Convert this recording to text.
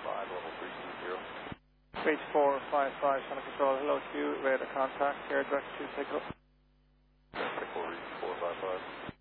level 320. Base 455, Center Control, hello to you, radar contact, here, direct to pick up. Pickle, reach 455.